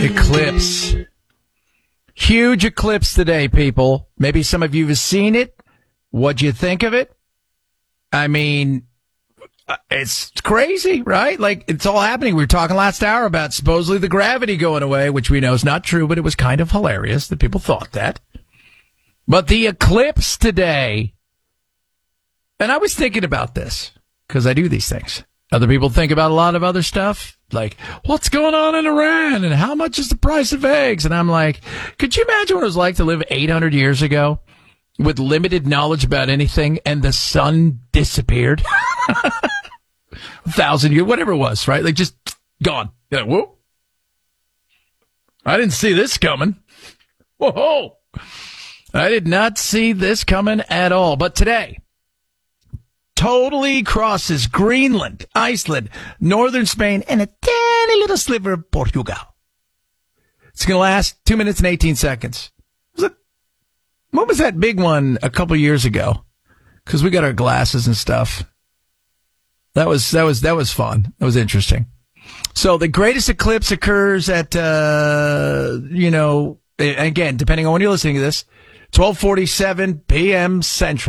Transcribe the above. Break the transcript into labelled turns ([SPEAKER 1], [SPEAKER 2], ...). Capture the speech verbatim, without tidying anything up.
[SPEAKER 1] Eclipse. Huge eclipse today, people. Maybe some of you have seen it. What'd you think of it? I mean, it's crazy, right? Like, it's all happening. We were talking last hour about supposedly the gravity going away, which we know is not true, but it was kind of hilarious that people thought that. But the eclipse today, and I was thinking about this, because I do these things. Other people think about a lot of other stuff, like, what's going on in Iran, and how much is the price of eggs? And I'm like, could you imagine what it was like to live eight hundred years ago with limited knowledge about anything, and the sun disappeared? A thousand years, whatever it was, right? Like, just gone. You're like, whoa. I didn't see this coming. Whoa. I did not see this coming at all. But today, totally crosses Greenland, Iceland, northern Spain, and a tiny little sliver of Portugal. It's going to last two minutes and eighteen seconds. Was it, what was that big one a couple years ago? Because we got our glasses and stuff. That was, that was, that was fun. That was interesting. So the greatest eclipse occurs at, uh, you know, again, depending on when you're listening to this, twelve forty-seven p.m. Central.